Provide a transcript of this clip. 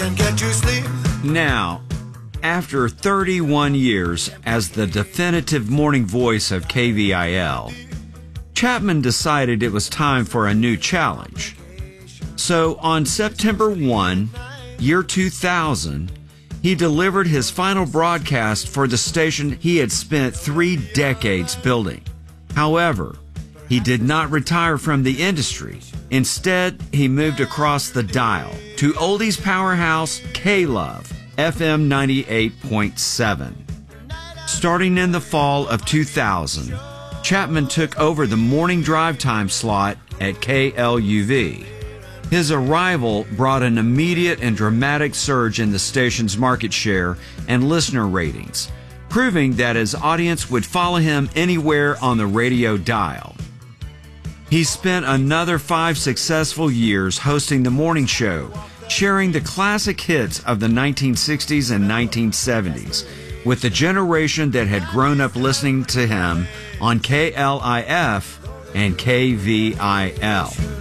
can't get to sleep. Now, after 31 years as the definitive morning voice of KVIL, Chapman decided it was time for a new challenge. So on September 1, year 2000, he delivered his final broadcast for the station he had spent 3 decades building. However, he did not retire from the industry. Instead, he moved across the dial to oldies powerhouse K-Love, FM 98.7. Starting in the fall of 2000, Chapman took over the morning drive time slot at KLUV. His arrival brought an immediate and dramatic surge in the station's market share and listener ratings, proving that his audience would follow him anywhere on the radio dial. He spent another 5 successful years hosting the morning show, sharing the classic hits of the 1960s and 1970s with the generation that had grown up listening to him on KLIF and KVIL.